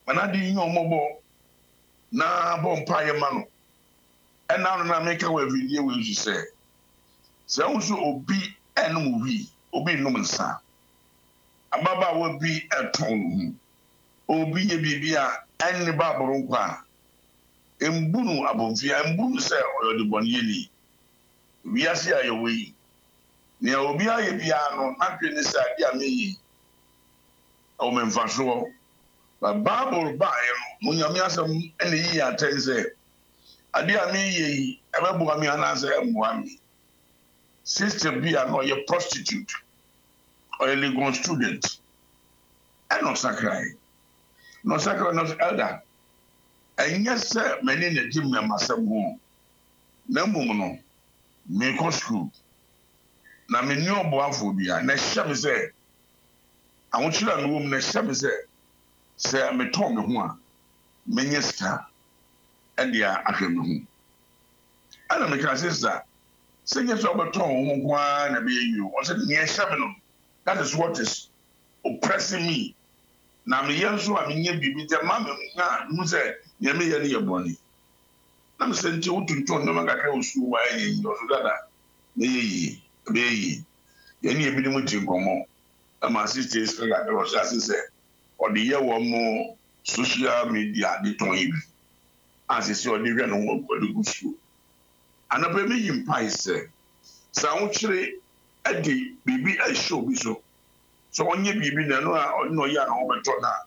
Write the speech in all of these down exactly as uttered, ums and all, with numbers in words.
manadi nyo mobo na bo mpaye ma no ɛna no na meka wa video we you say sɛ unso obi ɛnum wi obi num nsa ababa wo bi ɛton obi ye bibia ɛne ba boro nkwa embunu abonfia embunu sɛ ɔyɛ de bɔne ni wiase ayɛ wei ne obi ayɛ bia no na dwe ne sɛ ade a meyi o memfa so ba Bible ba yɛ no munyame asɛm ɛne yi atɛn sɛ ade a meyi ɛbɛbo ami anase ɛmmoa mi sister bi a no yɛ prostitute or a legal student ɛno sakrai no sakrai no elder ɛnyɛ sɛ mani na di mmasɛm ho na mmom no me kɔ school na me ni ɔboafo bia na hyɛ me sɛ ahokyerɛ no wom na hyɛ me sɛ sɛ metɔn me ho a menyɛ sika ɛde a ahwɛ me ho ana meka sister sɛ nyɛ sɛ ɔbɛtɔn wo ho nko ara na bɛyɛ yio ɔsɛ neɛ hyɛ me no that is what is oppressing me na meyɛ nso a menyɛ biribi nti ma menya mu sɛ neɛ meyɛ no yɛ bɔne na mesɛ nti wotontɔn nnɔma kakra wo suo wa ɛyɛ yi ɔso dada mɛyɛ yie ɛbɛyɛ yie yɛne yɛbinom gye nkɔmmɔ ama sisters kakra ɔhyɛ ase sɛ ɔde yɛ wɔ mo social media de tɔn yi bi ase sɛ ɔde hwɛ no ho ɔde gu suo anapa mi yi mpae sɛ sɛ ahokyere ɛde biribi ɛhyɛ obi so sɛ ɔnyɛ biribi na ɛno a ɔde na ɔyɛ a na ɔbɛtɔ na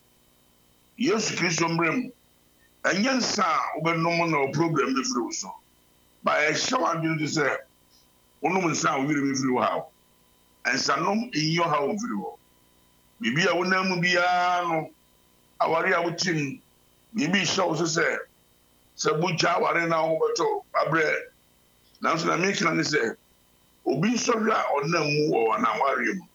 yesu kristo mmerɛ mu ɛnyɛ nsa a wobɛnom na program no firi wo so ba ɛhyɛ w'adwene de sɛ wonom nsa a wowere mefiri wo haw ɛnsanom ɛyi ɔhaw mfiri hɔ biribi a wonam mu biara no aware a wotim biribi hyɛ wo so sɛ sɛ bogya aware na wo bɛtɔ abrɛ nanso na meka ne sɛ obi nsɔhwɛ a ɔnam mu wɔ anaware mu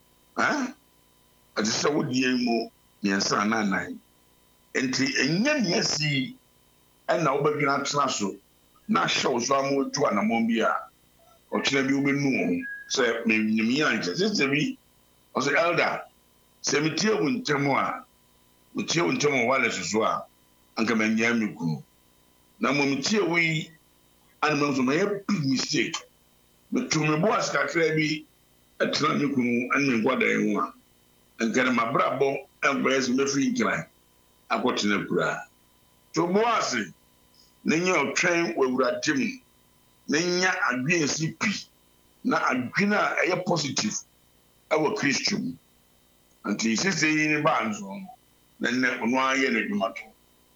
ɛn ɛte sɛ wodie mu mmiɛnsa anan nti ɛnyɛ nea si ɛna wobɛdwena atena so na ahyɛ wo so ama wotu anammɔn bi a ɔkyerɛ bi wobɛnu wo sɛ menim yɛ ankyɛ sɛ bi ɔsɛ elder sɛ metie wo ntɛm a metie wo ntɛm wɔ wale soso a anka manyaa me kunu na mmom metie wo yi ana mam so mayɛ big mistake metu me bo asikakra bi ɛtena me kunu ane me nkwadan ho a anka ne mabrabɔ ɛnkɔyɛ sɛ mɛfiri nkran akɔtena kura to bo ase na nyɛ ɔtwɛn wɔ awurade mu na nya adwene si pi na adwene a ɛyɛ positive ɛwɔ kristo mu anti sisi yi ne ba nso na nnɛ ɔno ayɛ ne dwuma to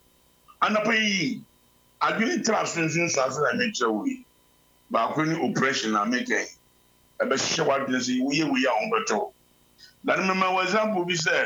anapa yi adwene tra so nso nso ase na mekyerɛ wo yi baako ne operation na meka ɛbɛhyehyɛ w'adwene sɛ woyɛ woyɛ a wɔbɛtɔ na ne mema wɔ example bi sɛ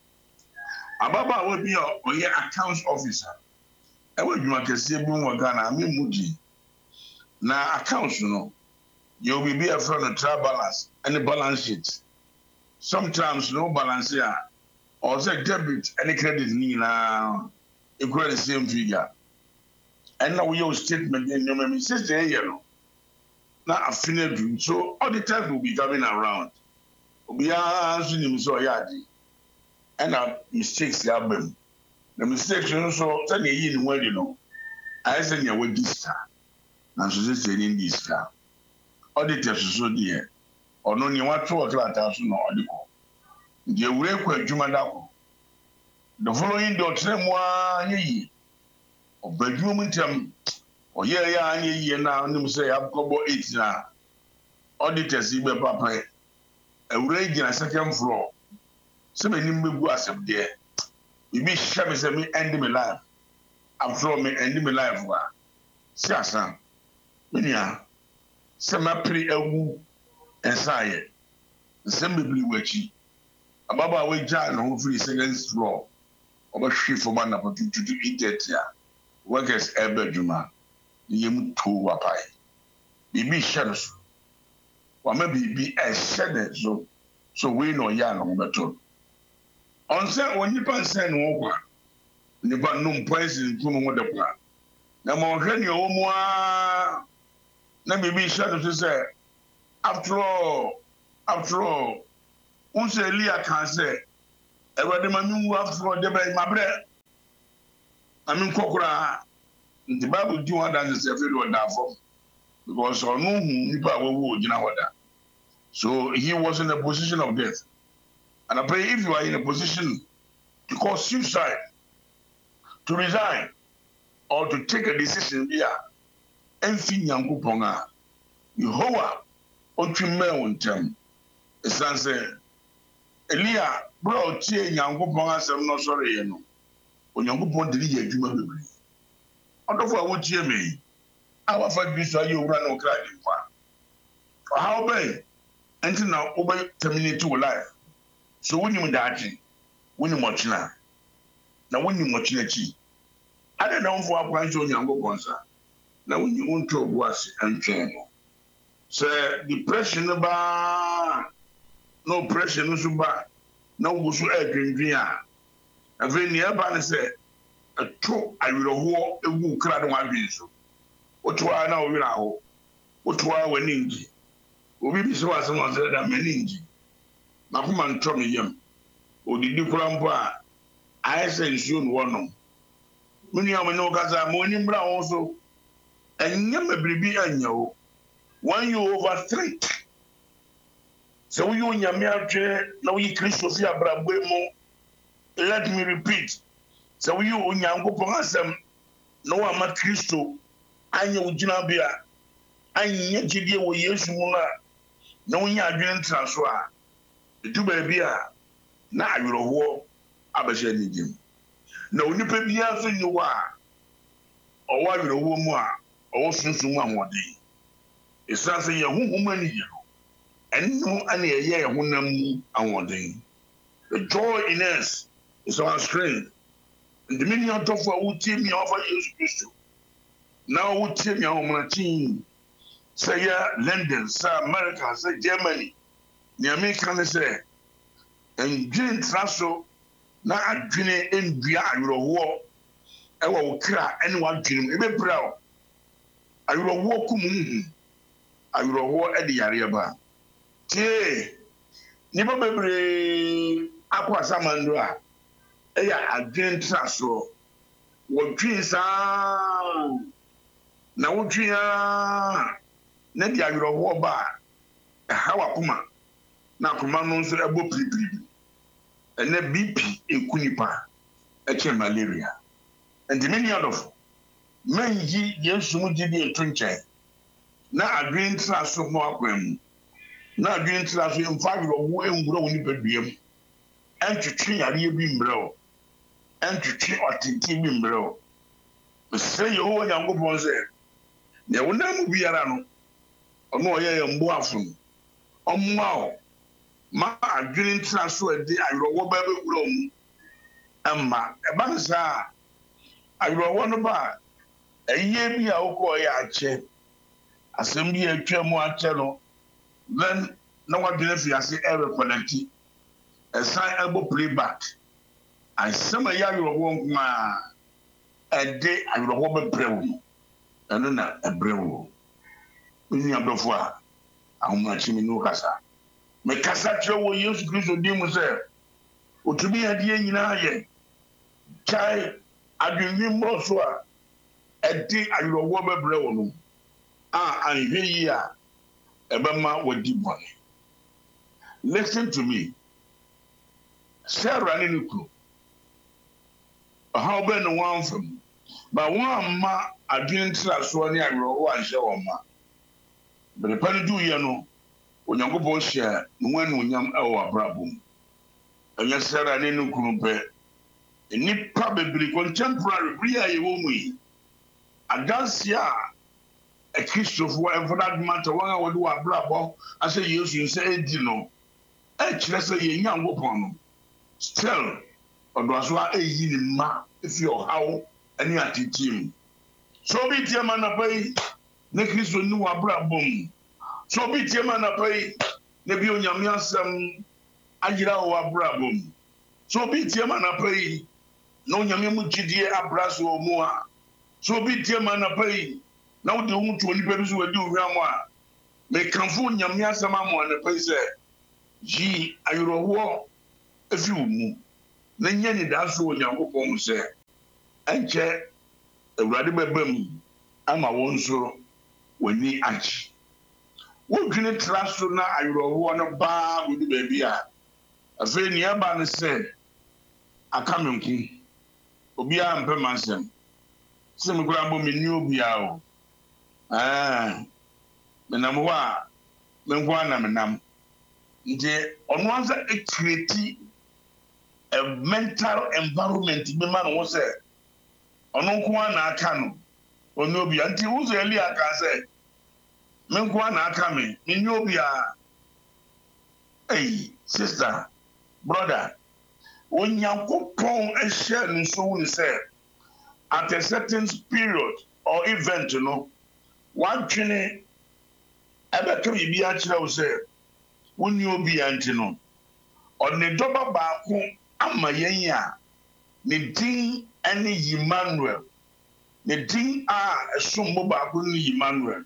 ababaawa bi a ɔyɛ accounts officer ɛwɔ adwuma kɛseɛ bi wɔ Ghana memmu di na accounts no yɛ obi bi a ɛfrɛ no trial balance ɛne balance sheet sometimes no balance a ɔsɛ debit ɛne credit ne nyinaa ɛkura the same figure ɛna woyɛ wo statement ne nneɛma mi sɛ sɛ ɛyɛ no na afei adu so auditors will be coming around obiara nso nim sɛ ɔyɛ ade ɛna mistakes yɛ aba mu na mistakes no nso sɛdeɛ ɛyi ne ho adi no ayɛ sɛ nea wadi sika nanso sɛ sɛ ɛni ndi sika auditors so deɛ ɔno nea wato wɔ krataa so na ɔde kɔ nti awura kɔ adwuma da kɔ the following day ɔtena mu a nyɛ yie ɔba adwuma mu ntam ɔyɛɛ yɛ a nyɛ yie na ɔnim sɛ yɛakɔbɔ eight na auditors yi bɛpa pɛ awura yi gyina second floor sɛ m'anim bɛgu asɛmdeɛ biribi hyɛ me sɛ me end me life after all me end me life a si asa me nua sɛ mapere awu ɛnsa ayɛ nsɛm bebree wɔ akyi ababaawa gyaa ne ho firi second floor ɔbɛhwe fam anapa tututu eight thirty a workers ɛbɛ adwuma ne yɛm too wapae biribi hyɛ no so wama biribi ɛhyɛ ne so so wei na ɔyɛ a na ɔbɛtɔ ɔnsɛ onipa nsɛn ne ho kwa nipa nom poison nkum ho de kwa na ma ɔhwɛ ne ɔwɔ mu a na biribi hyɛ no so sɛ after all after all unse Elia can say, Eradima, after all, the I mean, Kokura, the Bible do want to say, or therefore, because or no, people will, you know what that. So he was in a position of death. And I pray if you are in a position to cause suicide, to resign, or to take a decision here, anything young Kuponga, you hoa, or to mail on them. It's answer. Elia, bro, Tia young Kuponga, I'm not sorry, you know. When young Kupon did you do my baby? I don't know what you mean. Our fight is why you run on crying. How bad? Until now, over terminate to life. So when you that, when you watch now, now when you watch the I don't know for a point on young Gonza. Now when you want to was and channel. Sir, depression about no pressure, no super, no wushu edging via. A very nearby said, a true I will walk a woo crowd one view. What do I know? Now, what do I win in? We be so as someone said that meningi. Nakuman Tommy Yam. O did you crampa? I say soon one. When you have no Gaza, morning brown also. And never be and you. When you overthink. So you in your marriage, now you Christopher Brabemo. Let me repeat. So you in your Gopasam, no one but Christo. I know Jinabia. I need to deal with Yeshua. No one ya didn't transfer. The two baby are now you know war. Abashani Jim. No, you pay me as you are. Or why you know more, or soon one more day. It's something you woman you. And no any a year when I'm one day. The joy in us is our strength. And the many of who team me offer Jesus now who team me on my team. Say yeah, London, say America, say Germany. The American say, and Jane Trasso, now I dream in Bia, you war. I will cry anyone dream, even proud. I will walk, I will walk at the Ariaba. Tay, never be Aqua Samandra. Eh, I Jane Trasso. What dreams are now, Gia. Nedia you war bar. How a puma. Now command a book and a B P in Kunipa, a malaria. And the many of men ye yes sumudi a trinche. Now a green trash of Marquem. Now green trash in five or one growing bedroom. And to tree a real beam bro. And to tree or tinty beam bro. But say you all young ones there. There will never be around. Ọmọ yẹ mbo afun ọmọ ma adwene transfer de ayrowo ba be wuro mu amma e ba nsa ayrowo no ba eyiye bi a wokọ ya ache asem bi atwa mu ache no then na wadwene fi ase e reconnect e sign able playback asem ya ayrowo nko a e de ayrowo be brewu eno na e brewu When you have the four, I'm not seeing no cassa. My cassa will use Christo Dimuser. Or to be a dear in a child, I do him more so. A day I will warm brown. Ah, I hear ya. A bama with deep money. Listen to me. Sarah Ninuku. How been one from? But one ma, I didn't trust one year or one show ma. But the penny do you know when you go share when when you're our brabum. And yes, sir, I didn't know. And it probably contemporary Bria Yomi. And that's ya a Christopher, whatever that matter, one I would do a brabo. I say, you say, you know, actually, say, young woman. Still, or was what a yin ma if you're how any at team. So be dear man, a pay. Ne Christo nu abra bom so bi tie ma na pai ne bi onyame asem agira wo abra bom so bi tie ma na pai na onyame mu gidie abra so mu a so bi tie ma na pai na wo de hu to ni pe so wadi ohwa mu a me kanfo onyame asem amo na pai se ji ayuro wo efi mu na nya ni da so onyankopon se enche awurade bebam ama won so wani achi wodwene tra so na ayorowo no ba wodi ba bia afi ni aba ne se akamenku obi a mpe mansem se me kura bo me ni obi a o ah menam ho a menko ana menam nje ono anza e create a mental environment be ma no se ono nko ana aka no ono obi anti uzo eli aka se menko ana aka me ni obi a hey sister brother onyankopon e share no so won say at a certain period or event no wadwene ebe ka bibi a kire wo say woni obi anti no onne doba ba ko ama yen a ne din ene Emmanuel ne din a esombo ba ko ni Emmanuel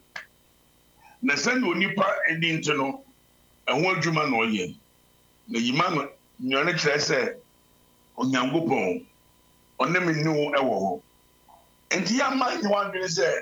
na send onipa edi nti no ehwo adwuma na oye na Emmanuel nyone kire say onyankopon onne me nu ewo ho enti ya ma ni wadwene say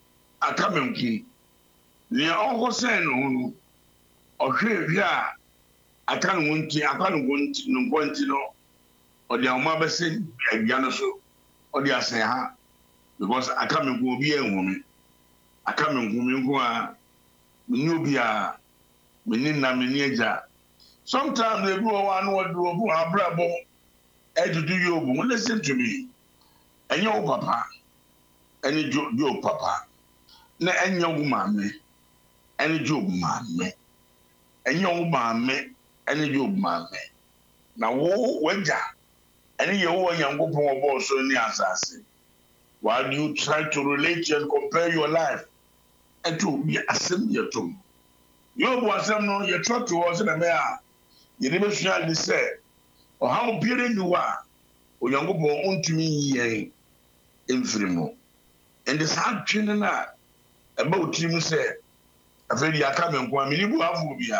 akamenku ni onko say no no ohwe hwe a aka no wonti aka no wonti no wonti no odi awoma bese adwa no so odi asen ha because aka me go obi enwumi aka me go me go a me obi a me ni na me ni eja sometimes they go one word do obu abrabo edudu yobu listen to me enye o papa enye jo jo papa na enye wo maame enye jo maame enye wo maame ene job maame na wo waja ene ye wo nyankopon obo so ni asase while you try to relate and compare your life and to be assembly to you bo asem no ye try to was na me a ye ne be sua ni say o ha o biere ni wa o nyankopon ontumi yen emfirimo and this hard training na about him say afeli aka me nko amini bu afu bia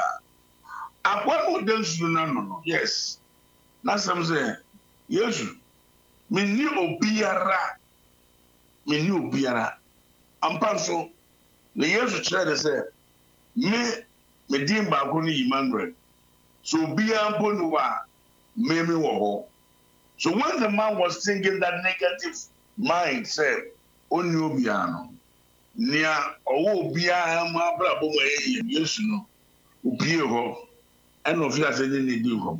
akwa mo densu na no no yes na sam say yesu me ni obiara me ni obiara ampa so na yesu chere say me me din ba ko ni Emmanuel so obiara bo no wa me me wo ho so when the man was thinking that negative mind said oni obiara no nia owo obiara ma bra bo mo yesu no obie ho eno fi ase ni di ho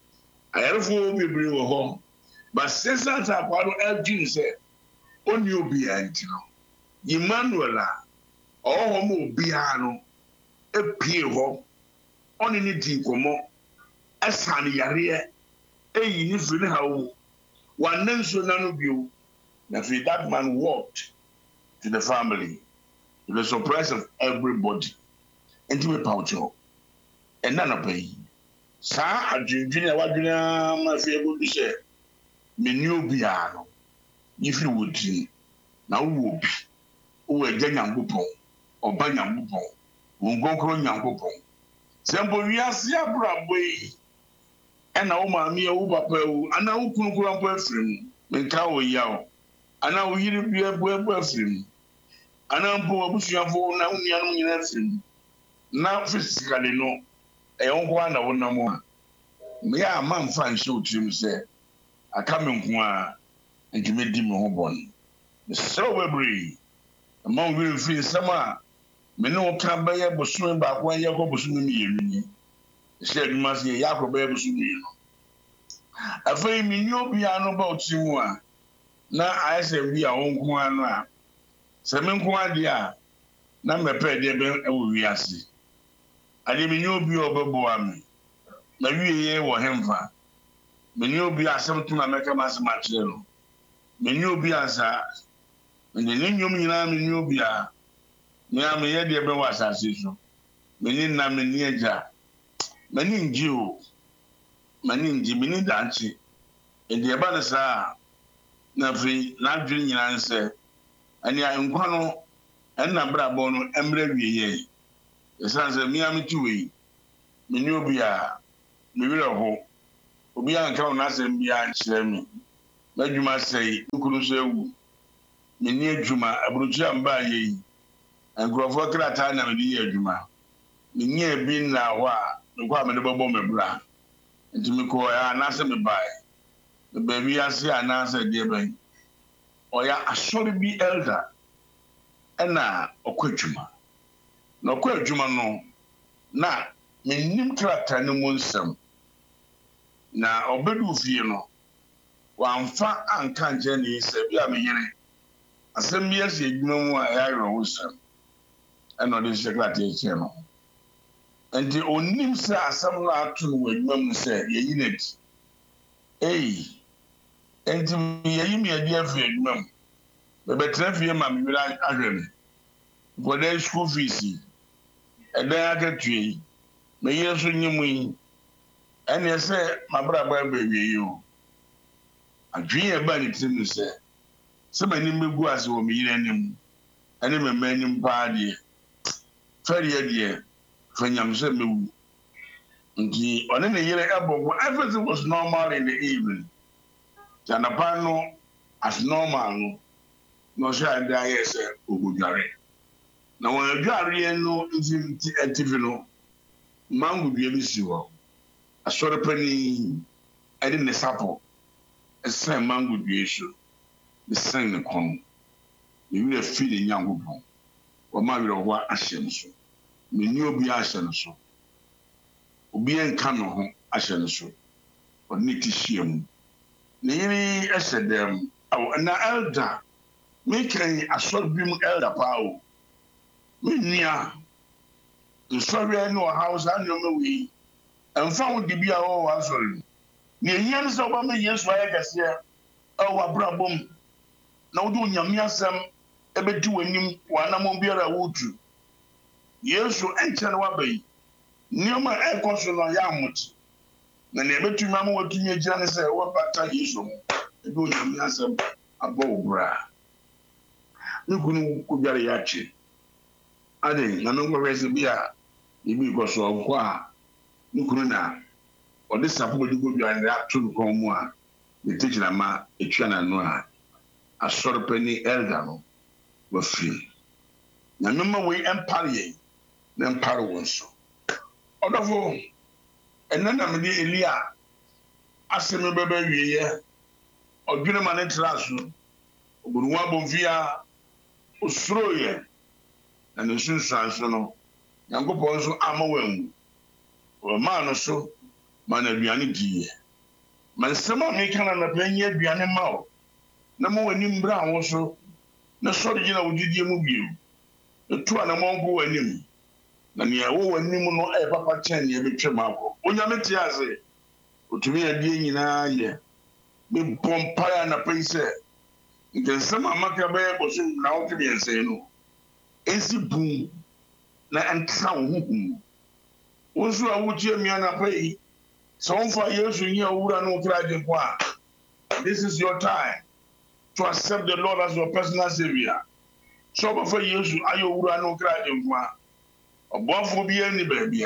ayarfo bibiri wo ho but sesa ta kwado elgin say oni obiara ntino Emmanuel a oho mo obiara no epie ho oni ni di komo esa ni yare eyi ni firi ha wo wanenso na no bio na fi that man walked to the family to the surprise of everybody into a pouch and none of pay sa adwindwini a wadwina ma fi ego bi se me ni obia no yifi wodi na wo obi wo agya nyankopon oba nyankopon wo ngonkro nyankopon sembo wiase abrabo yi ena wo maami e wo papa wo ana wo kunukuru ampo afrim menka wo yawo ana wo yiri bia bo ebo afrim ana mpo abusuafo na unuanom nyina afrim na physically no e wonko ana wonam a me ya ma mfa nhyɛ otrim sɛ aka me nko a ntwemedi me ho bon so webri ma wo fi nsɛm a me ne wo ka bɛyɛ bosom ba ko yɛ kɔ bosom mi yɛnu ni sɛ adwuma sɛ yɛ akɔ bɛyɛ bosom mi no afei me ni obi ano ba otrim a na ayɛsɛ bi a wonko ano a sɛ me nko ade a na mepɛ de bɛ ɛwɔ wiase ade me ni obi obɛbo ame na wiye wɔ hemfa me ni obi asɛm to na mɛka ma asɛm akyerɛ no me ni obi asa me ne nyom nyina me ni obi a me a me yɛ de bɛ wɔ asase so me ni na me ni agya me ni ngi o me ni ngi me ni danchi ende ɛba ne saa na fi na dwene nyina nsɛ ani nkwa no ɛna brabɔ no emre wiye esan sɛ me am tuwe me ni obi a me wira ho obi an ka na asɛm bia nkyerɛ me Majuma say, Ukuru, Minia Juma, Abruja Mbaye, and Grover Gratana Media Juma. Minia bin na wa, the woman of Bomber Bra, and to me call an answer me by. The baby I see an answer, dear Ben. Or ya a sorry be elder, and na a quitchuma. No quitchuma no, na, Minim Trata no Munsum. Na obedu fie no wamfa anka nje ni se bia me yire asem bi ase edwuma mu a ya yoro wosam eno de secretary eche no enti onim se asem na atu no edwuma mu se ye yineti eh enti ye yimi ade afi edwuma mu be betre fie ma me wira ahweme for the school fees e dan agatue me yeso nyimu yi ene se mabra ba bewie yo adwen e ba ni tim se se mani megu ase wo me yire anim ene me manim pa de fari de fanyam se mewu nti one ne yire ebogo everything was normal in the evening janapa no as normal no no sha da yes ogudare na won adware no nti ativi no mangu bia bi si wo asore pani ede ne sapo esen mangu bia so the sen ne kon ni wi afi ne nyankopon o ma wi ro ahye no so me ni obi ahye no so obi enka no ho ahye no so o ne ti hiem ne yiri ehye dem aw na elder me kan asore bi mu elder pa o me nia nsori no house and no we and found the bia o asori ne yen so ba me yesu ayagase e wa brabom na wo do nyame asem ebedi wanim wanam biara wotu yesu enche na wabai nioma ekoso no ya amuti na ne ebetumi am wotunye gira ne se wo bata yesu edo nyame asem abo obra nikunu ko biara ya chi ade na no ngwese bia ibi ko so kwa nikunu na odi sapo di go biara na atu ko mu a ne tichira ma etwa na no a asorpeni elder no wa free na mema we empire na empire wonso odofo enana me di elia aseme bebe wiye odwene ma ne traso oburuwa bonfia osroye na ne sunsanso no yankopon so amawangu o ma no so ma na aduane diye man sema me kana na panye aduane ma o na mo wani mbra wo so na so de gina wudidie mu biu etu ana mo go wanim na ne wo wanim no e papa chen ne betwe mako onyame te ase otumi adie nyina ye be bompaya na pense nke sema maka be bosu na wo tumi ense no esi bum na entra wo hu wonso a wutie mia na pai so onfa yesu nya wura no kra de kwa this is your time to accept the Lord as your personal savior. So before you ayo wura no kra de kwa obofo bi ani ba bia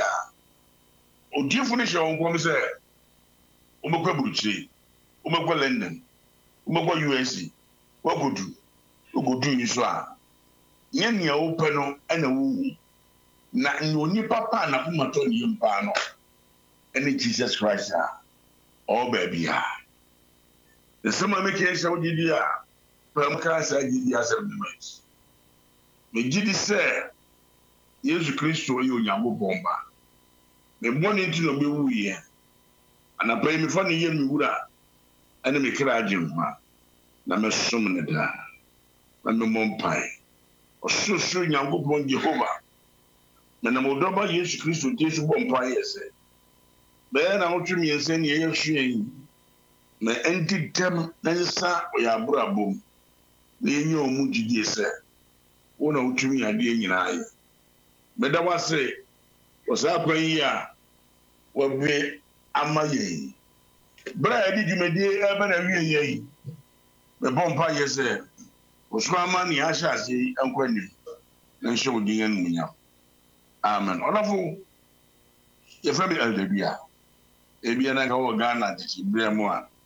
odifo ne hwe won say umekwa buruchi umekwa London umekwa U S A wagodu ugodu nso a nye ne ope no ana wu na nyoni papa na kumato ni mpa no ene Jesus Christ a all baby a the summer make a show dia from cancer dia settlement me gidi say Jesus Christ o yo nyambo bomba me money nti no be wuye ana pay me fa ne ye me wura ene me kra agimfa na me som ne da na me mompai o susu nyambo bon Jehovah na na modoba Jesus Christ o tesu bompa yese be na otumi yese ne ye hwe na enti dem na nsa o ya brabom na enye omu gidi ese wona otumi ade nyina aye beda wase wasa kwan yi a wabe amaye bra edi jumedi ebe na wie yi be bompa yese oso amani asha ase ankwani na nso odin anu nya amen olafo ye fa bi elder bia e bia na ka wo Ghana titi bremo a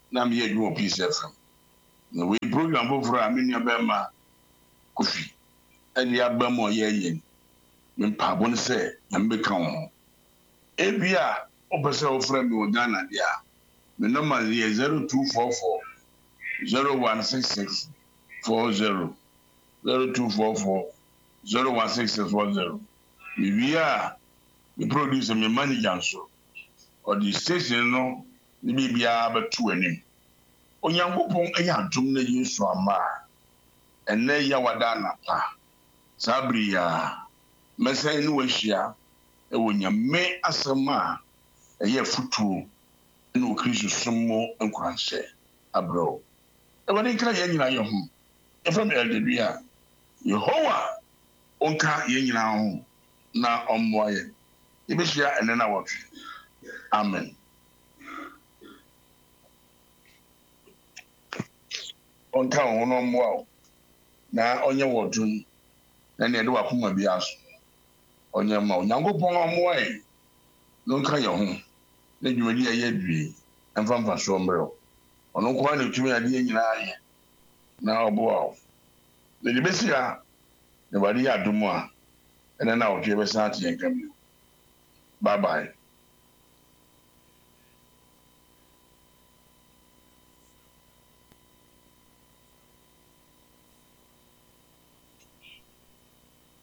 na me yɛ adwuma Peace F M na we program foforɔ a me nua bɛma Kofi ɛde aba mu ɔyɛ yɛ me mpaabɔ no sɛ na mbɛka wo ho ebi a wopɛ sɛ wofrɛ me wɔ Ghana deɛ a me number yɛ zero two four four zero one six six four zero zero two four four zero one six six four zero me wie a me producer me manager nso ɔde station no ne biribiara bɛto anim onyankopɔn ɛyɛ adom na Yesu ama a ɛnɛ yɛ wada anapa saa bere yi a mɛsɛn ne wahyia ɛwɔ Nyame asɛm a ɛyɛ futuo ne wɔ Kristo som mu nkuranhyɛ abrɛw ɛwɔde nka yɛn nyinaa yɛ ho ɛfɛ me ɛdebi a Yehowa ɔnka yɛn nyinaa ho na ɔmmoa yɛn yɛbɛhyia ɛnɛ na wɔtwe amen ɔnka wo ho na ɔmmoa wo na ɔnyɛ wɔdwen na ne ɛde wakoma bi aso ɔnyɛ ma wo Nyankopɔn ɔmmoa yɛn na ɔnka yɛn ho na dwumadi a yɛ adwie ɛmfa mfa so mmrɛ wo ɔno nko ara na ɛtumi ade yɛn nyinaa yɛ na ɔboa wo na de bɛsi a na Awurade yɛ adom a ɛnɛ na ɔtwe bɛsan ate yɛn ka bio bye bye